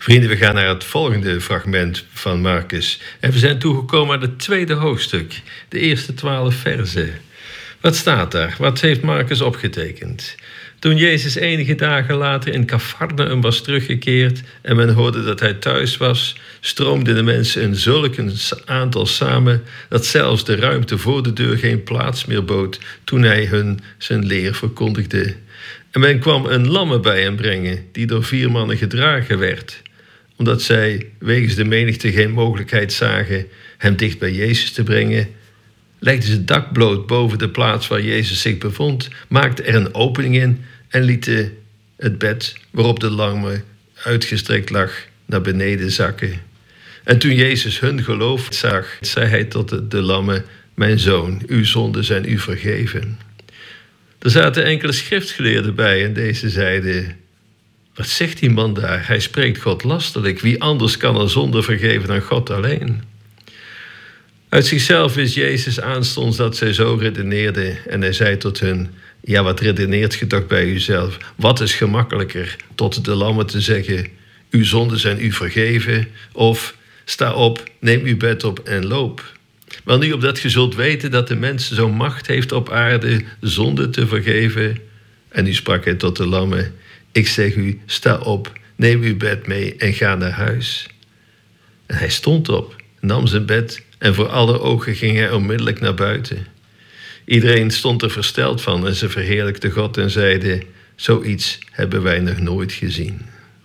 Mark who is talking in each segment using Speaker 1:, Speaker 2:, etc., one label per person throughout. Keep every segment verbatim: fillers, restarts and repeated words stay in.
Speaker 1: Vrienden, we gaan naar het volgende fragment van Marcus. En we zijn toegekomen aan het tweede hoofdstuk, de eerste twaalf verzen. Wat staat daar? Wat heeft Marcus opgetekend? Toen Jezus enige dagen later in Cafarnaum was teruggekeerd en men hoorde dat hij thuis was, stroomden de mensen in zulk een aantal samen dat zelfs de ruimte voor de deur geen plaats meer bood toen hij hun zijn leer verkondigde. En men kwam een lamme bij hem brengen, die door vier mannen gedragen werd, omdat zij wegens de menigte geen mogelijkheid zagen hem dicht bij Jezus te brengen. Legden ze het dak bloot boven de plaats waar Jezus zich bevond, maakten er een opening in en lieten het bed waarop de lamme uitgestrekt lag naar beneden zakken. En toen Jezus hun geloof zag, zei hij tot de, de lamme: mijn zoon, uw zonden zijn u vergeven. Er zaten enkele schriftgeleerden bij en deze zeiden: wat zegt die man daar? Hij spreekt God lastelijk. Wie anders kan er zonde vergeven dan God alleen? Uit zichzelf wist Jezus aanstonds dat zij zo redeneerden en hij zei tot hen: ja, wat redeneert ge toch bij uzelf? Wat is gemakkelijker, tot de lamme te zeggen: uw zonden zijn u vergeven, of sta op, neem uw bed op en loop. Maar nu opdat ge zult weten dat de mens zo'n macht heeft op aarde zonde te vergeven. En nu sprak hij tot de lamme: ik zeg u, sta op, neem uw bed mee en ga naar huis. En hij stond op, nam zijn bed en voor alle ogen ging hij onmiddellijk naar buiten. Iedereen stond er versteld van en ze verheerlijkten God en zeiden: zoiets hebben wij nog nooit gezien.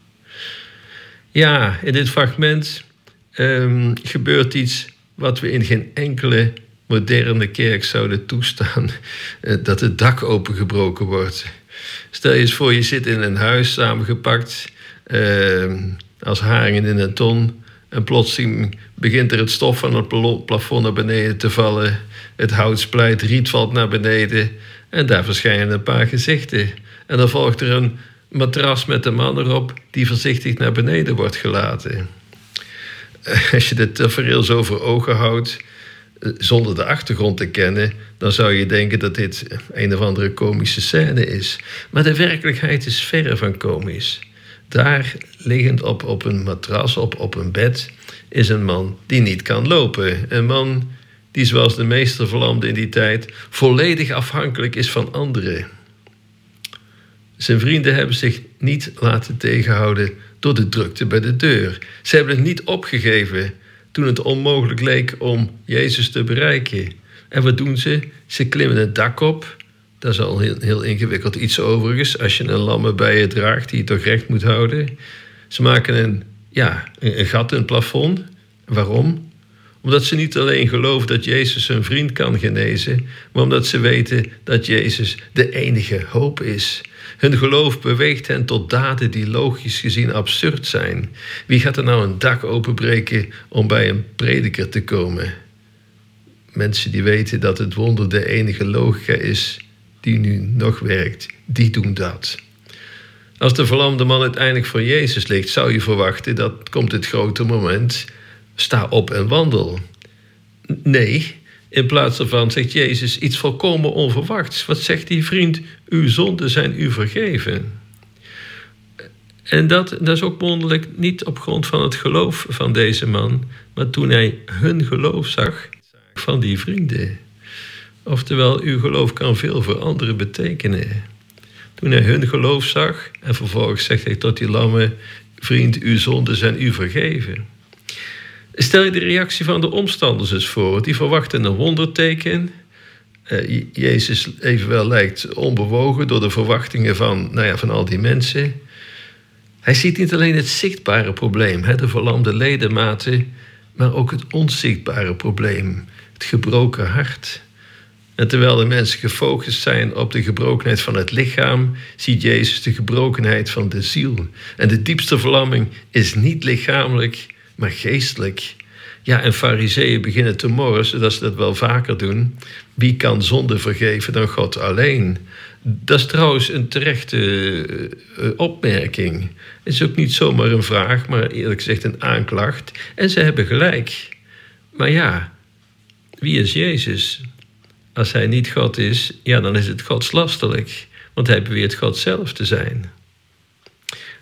Speaker 1: Ja, in dit fragment um, gebeurt iets wat we in geen enkele moderne kerk zouden toestaan: uh, dat het dak opengebroken wordt. Stel je eens voor, je zit in een huis samengepakt uh, als haringen in een ton en plotseling begint er het stof van het plafond naar beneden te vallen. Het hout splijt, riet valt naar beneden en daar verschijnen een paar gezichten. En dan volgt er een matras met een man erop die voorzichtig naar beneden wordt gelaten. Als je dit tafereel zo voor ogen houdt, zonder de achtergrond te kennen, dan zou je denken dat dit een of andere komische scène is. Maar de werkelijkheid is verre van komisch. Daar, liggend op, op een matras, op, op een bed, is een man die niet kan lopen. Een man die, zoals de meester verlamden in die tijd, volledig afhankelijk is van anderen. Zijn vrienden hebben zich niet laten tegenhouden door de drukte bij de deur. Ze hebben het niet opgegeven toen het onmogelijk leek om Jezus te bereiken. En wat doen ze? Ze klimmen het dak op. Dat is al heel, heel ingewikkeld iets overigens, als je een lamme bij je draagt die je toch recht moet houden. Ze maken een, ja, een, een gat in het plafond. Waarom? Omdat ze niet alleen geloven dat Jezus hun vriend kan genezen, maar omdat ze weten dat Jezus de enige hoop is. Hun geloof beweegt hen tot daden die logisch gezien absurd zijn. Wie gaat er nou een dak openbreken om bij een prediker te komen? Mensen die weten dat het wonder de enige logica is die nu nog werkt, die doen dat. Als de verlamde man uiteindelijk voor Jezus ligt, zou je verwachten dat komt het grote moment: sta op en wandel. Nee, in plaats daarvan zegt Jezus iets volkomen onverwachts. Wat zegt die vriend? Uw zonden zijn u vergeven. En dat, dat is ook wonderlijk, niet op grond van het geloof van deze man, maar toen hij hun geloof zag van die vrienden. Oftewel, uw geloof kan veel voor anderen betekenen. Toen hij hun geloof zag en vervolgens zegt hij tot die lamme: vriend, uw zonden zijn u vergeven. Stel je de reactie van de omstanders eens voor. Die verwachten een wonderteken. Uh, Jezus evenwel lijkt onbewogen door de verwachtingen van, nou ja, van al die mensen. Hij ziet niet alleen het zichtbare probleem, hè, de verlamde ledematen, maar ook het onzichtbare probleem, het gebroken hart. En terwijl de mensen gefocust zijn op de gebrokenheid van het lichaam, ziet Jezus de gebrokenheid van de ziel. En de diepste verlamming is niet lichamelijk, maar geestelijk. Ja, en farizeeën beginnen te morren, zodat ze dat wel vaker doen. Wie kan zonde vergeven dan God alleen? Dat is trouwens een terechte uh, opmerking. Het is ook niet zomaar een vraag, maar eerlijk gezegd een aanklacht. En ze hebben gelijk. Maar ja, wie is Jezus? Als hij niet God is, ja, dan is het godslastelijk. Want hij beweert God zelf te zijn.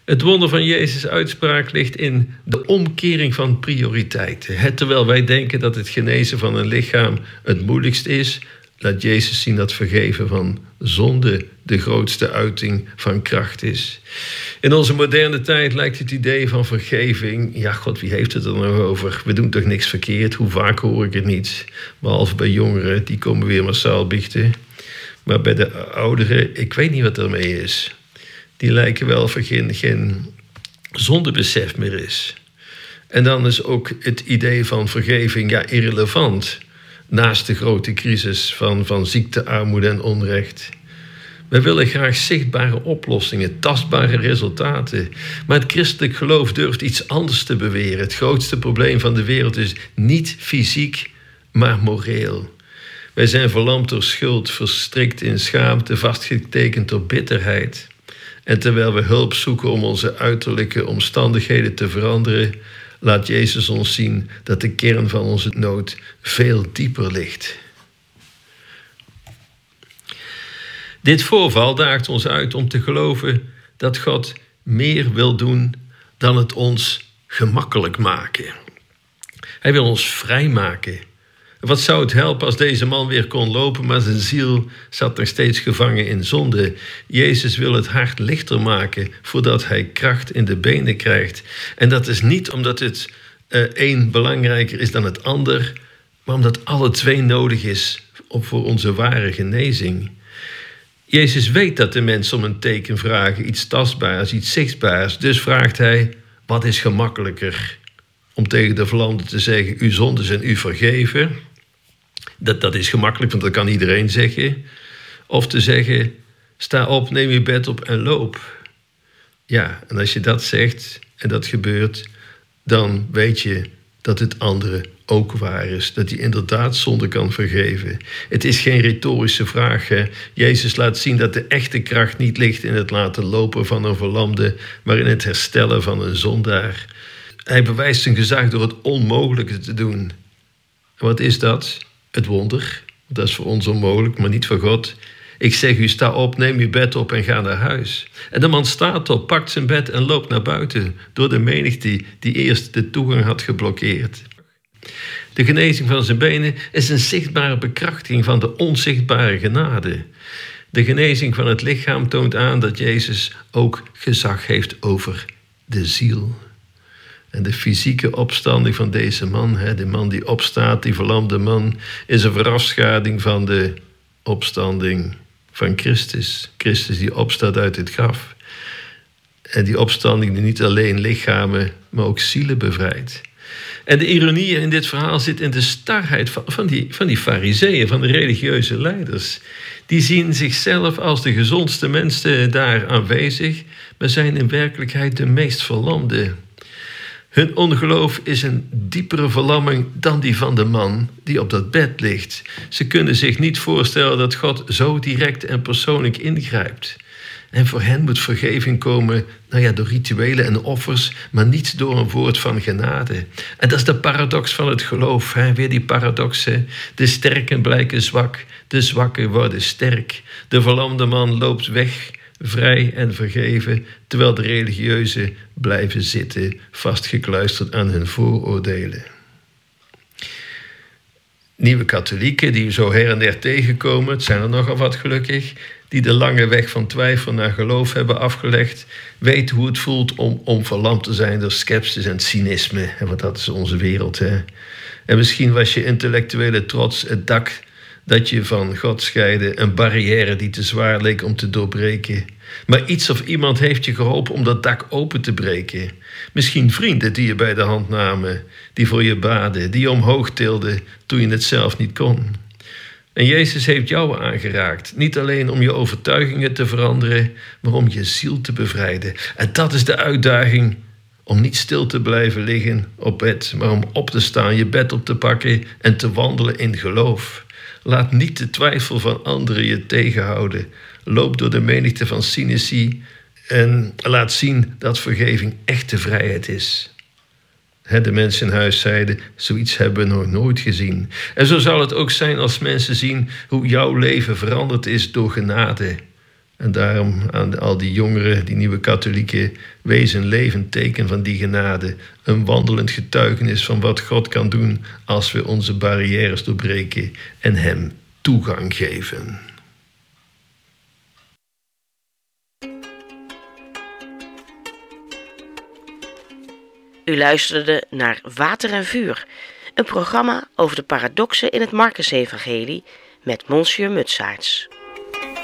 Speaker 1: Het wonder van Jezus' uitspraak ligt in de omkering van prioriteiten. Het, terwijl wij denken dat het genezen van een lichaam het moeilijkst is, laat Jezus zien dat vergeven van zonde de grootste uiting van kracht is. In onze moderne tijd lijkt het idee van vergeving, ja, God, wie heeft het er nog over? We doen toch niks verkeerd? Hoe vaak hoor ik het niet? Behalve bij jongeren, die komen weer massaal biechten. Maar bij de ouderen, ik weet niet wat ermee is. Die lijken wel of er geen, geen zondebesef meer is. En dan is ook het idee van vergeving ja, irrelevant. Naast de grote crisis van, van ziekte, armoede en onrecht. We willen graag zichtbare oplossingen, tastbare resultaten. Maar het christelijk geloof durft iets anders te beweren. Het grootste probleem van de wereld is niet fysiek, maar moreel. Wij zijn verlamd door schuld, verstrikt in schaamte, vastgetekend door bitterheid. En terwijl we hulp zoeken om onze uiterlijke omstandigheden te veranderen, laat Jezus ons zien dat de kern van onze nood veel dieper ligt. Dit voorval daagt ons uit om te geloven dat God meer wil doen dan het ons gemakkelijk maken. Hij wil ons vrijmaken. Wat zou het helpen als deze man weer kon lopen, maar zijn ziel zat nog steeds gevangen in zonde. Jezus wil het hart lichter maken voordat hij kracht in de benen krijgt. En dat is niet omdat het uh, een belangrijker is dan het ander, maar omdat alle twee nodig is voor onze ware genezing. Jezus weet dat de mensen om een teken vragen, iets tastbaars, iets zichtbaars. Dus vraagt hij, wat is gemakkelijker? Om tegen de verlamde te zeggen, uw zonden zijn u vergeven. Dat, dat is gemakkelijk, want dat kan iedereen zeggen. Of te zeggen, sta op, neem je bed op en loop. Ja, en als je dat zegt en dat gebeurt, dan weet je dat het andere ook waar is. Dat hij inderdaad zonde kan vergeven. Het is geen retorische vraag. Hè? Jezus laat zien dat de echte kracht niet ligt in het laten lopen van een verlamde, maar in het herstellen van een zondaar. Hij bewijst zijn gezag door het onmogelijke te doen. En wat is dat? Het wonder. Dat is voor ons onmogelijk, maar niet voor God. Ik zeg u, sta op, neem uw bed op en ga naar huis. En de man staat op, pakt zijn bed en loopt naar buiten, door de menigte die eerst de toegang had geblokkeerd. De genezing van zijn benen is een zichtbare bekrachtiging van de onzichtbare genade. De genezing van het lichaam toont aan dat Jezus ook gezag heeft over de ziel. En de fysieke opstanding van deze man, de man die opstaat, die verlamde man, is een verafschadiging van de opstanding van Christus. Christus die opstaat uit het graf. En die opstanding die niet alleen lichamen, maar ook zielen bevrijdt. En de ironie in dit verhaal zit in de starheid van, van die, van die fariseeën, van de religieuze leiders. Die zien zichzelf als de gezondste mensen daar aanwezig, maar zijn in werkelijkheid de meest verlamde. Hun ongeloof is een diepere verlamming dan die van de man die op dat bed ligt. Ze kunnen zich niet voorstellen dat God zo direct en persoonlijk ingrijpt. En voor hen moet vergeving komen nou ja, door rituelen en offers, maar niet door een woord van genade. En dat is de paradox van het geloof. Hè? Weer die paradox. Hè? De sterken blijken zwak, de zwakken worden sterk. De verlamde man loopt weg, vrij en vergeven, terwijl de religieuzen blijven zitten, vastgekluisterd aan hun vooroordelen. Nieuwe katholieken die zo her en der tegenkomen, het zijn er nogal wat gelukkig, die de lange weg van twijfel naar geloof hebben afgelegd, weten hoe het voelt om, om verlamd te zijn door sceptisch en cynisme. Want dat is onze wereld. Hè? En misschien was je intellectuele trots het dak dat je van God scheidde, een barrière die te zwaar leek om te doorbreken. Maar iets of iemand heeft je geholpen om dat dak open te breken. Misschien vrienden die je bij de hand namen, die voor je baden, die je omhoog tilden toen je het zelf niet kon. En Jezus heeft jou aangeraakt, niet alleen om je overtuigingen te veranderen, maar om je ziel te bevrijden. En dat is de uitdaging, om niet stil te blijven liggen op bed, maar om op te staan, je bed op te pakken en te wandelen in geloof. Laat niet de twijfel van anderen je tegenhouden. Loop door de menigte van cynici en laat zien dat vergeving echte vrijheid is. De mensen in huis zeiden, zoiets hebben we nog nooit gezien. En zo zal het ook zijn als mensen zien hoe jouw leven veranderd is door genade. En daarom aan al die jongeren, die nieuwe katholieken, wees een levend teken van die genade. Een wandelend getuigenis van wat God kan doen als we onze barrières doorbreken en hem toegang geven.
Speaker 2: U luisterde naar Water en Vuur, een programma over de paradoxen in het Markusevangelie met Monsieur Mutsaerts.